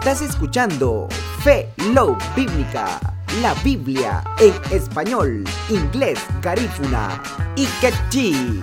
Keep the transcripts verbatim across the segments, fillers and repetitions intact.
Estás escuchando Fe Love Bíblica, la Biblia en español, inglés, garífuna y quechí.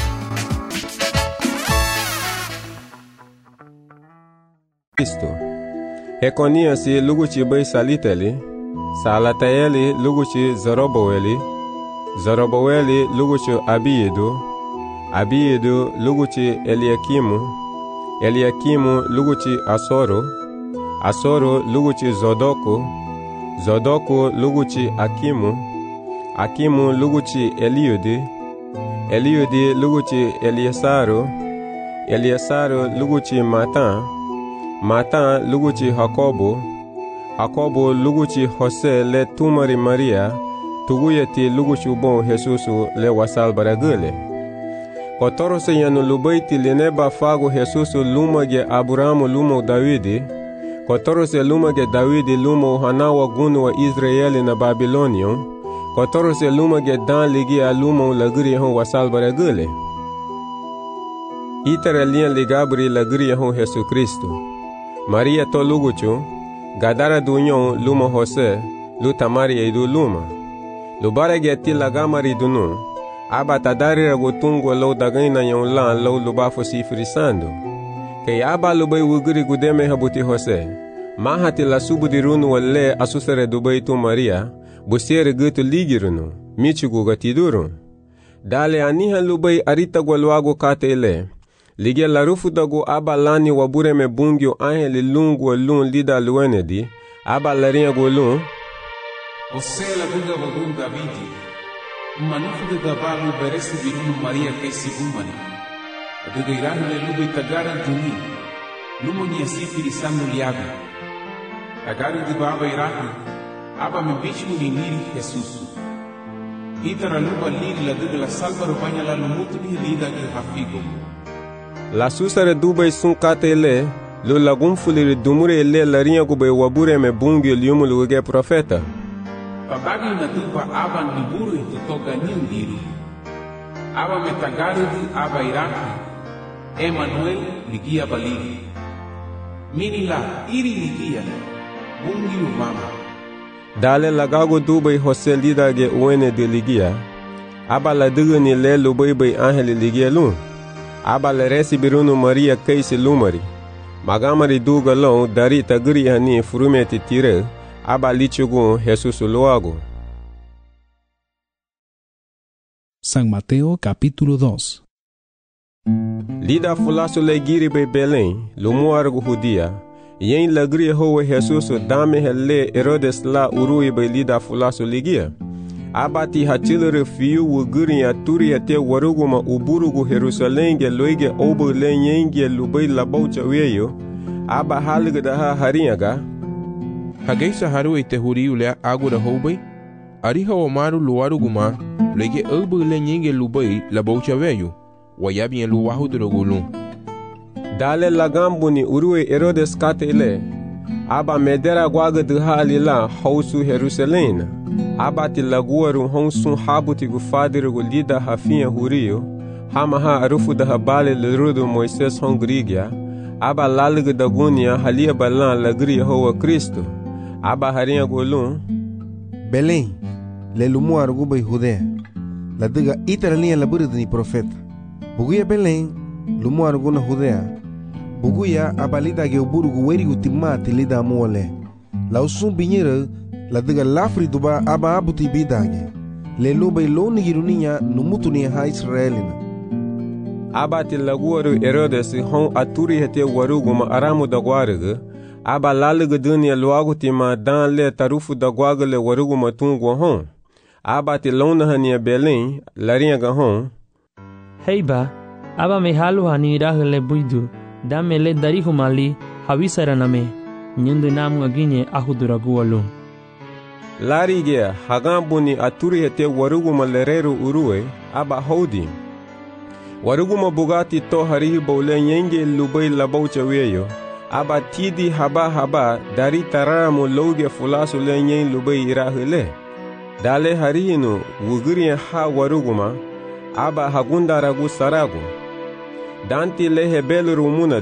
Cristo. Hekoniasi luguchi bai saliteli, salatayeli luguchi Zorobaweli, Zorobaweli luguchi Abiedu, Abiedu luguchi Eliakimu, Eliakimu luguchi Asoro, Asoro luguchi Zodoku, Zodoku luguchi Akimu, Akimu luguchi Eliudi, Eliudi luguchi Eliesaru, Eliesaru luguchi Matan, Matan luguchi Hakobo, Hakobo luguchi Jose le tumari Maria, tuguyeti luguchi bon Jesusu le wasal baragule. Kotoro se yanu lubaiti lineba fago Jesusu lumage Aburamu lumo Davidi, Kotoro se lumage Davidi lumo hanawa gunu wa Israeli na Babilonion, Kotoro se lumage dan ligi a lumo lagri hon wasal baragule. Itara lian ligabri lagri hon Jesu Kristo. Maria to luguchu, gadara dunyon luma Jose, luta Maria idu luma. Lubara geti lagamari dunu, aba tadari ragotungo lo dagaina yon lan lo lubafo si frisando. Kay aba lubay wuguri gudeme habuti Jose, mahati la subudirunu wale asusare dubay tu Maria, busiere gutu ligirunu, michugu gatiduru. Dale aniha lubay arita gwalwago kate ile, Lige la rufu dago aba lani wabure me bungyo anye li lungu lun lida luenedi, aba laringa go lun. Ose la duga wagun Davidi, manufu de dabalu beresi birunu Maria kesi gumani. Aduga iranu le lubu itagara duni, lumu ni asifiri sanu liaga. Tagaru di baba iraku, aba me bichu ni niri Jesusu. Itara luba liri la duga la salva rupanya la lumutu ni lida ki hafigo. La susare dubay sun kate le, lo lagum fuliri dumure le laringa gube wabure me bungi liumu luge profeta. Babagi na duba aba niburu itutoga niundiru. Aba metagaru di aba iraki, Emmanuel ligia baligi. Minila iri ligia, bungi umama. Dale lagago dubay Jose lida ge uene de ligia, aba la dugu ni le lubay bay angeli ligia lun. Aba le resi birunu Maria kaisi lumari. Magamari duga long dari tagri hani furumeti tire. Aba lichugu Jesus luago. San Mateo capítulo dos. Lida fulasu le giri be Belém, lumuargu Judia. Yen lagri howe Jesus dame hele Herodes la urui be lida fulasu ligia. Abati hachilere fiu wuguri ya turi ya te waruguma uburugu Jerusalenge loige obo lenyenge lubai labaucha weyo. Aba haliga daha harinyaga. Hageisa haru ite huri ulea agura hobai. Ariha wamaru luaruguma loige obo lenyenge lubai labaucha weyo. Wayabi en luwahu durugulu. Dale lagambuni urue Herodes kate ile. Aba medera gwaga daha alila hausu Jerusalena. Abati laguaru honsun habuti gu fadiru gu lida hafinha hurio, hamaha arufu da habale lerudu Moises hongrigia, aba laliga da gunia halia balan lagri hoa Cristo, aba harinha golun. Belém, le lumu arguba Judea, la diga itaralia la buridni profeta. Buguya Belém, lumu arguna Judea, buguya abalida ge uburugu werigu timati lida muole, la usun binyere, la diga lafri duba aba abuti bidage le lobe loni girunia numutuni ha Israelina. Abati laguaru Herodes hon aturi hete waruguma aramu dagwarige, aba lalige dunia luaguti ma dan le tarufu dagwaga le waruguma tungu hon. Abati lona hania Belém laringa hon. Heiba, aba me halu hani irahe le buidu, dame le darihu mali hawisaraname, nyundu namu aginye ahuduragu alu. Larigea hagambuni aturi hete waruguma lereru urue aba hodi. Waruguma bugati to harihi bole nyenge lubai labaucha weyo. Aba tidi haba haba dari taramu loge fulasu le nyen lubai irahile. Dale harihinu wuguriya ha waruguma aba hagundaragu saragu. Danti lehe belurumuna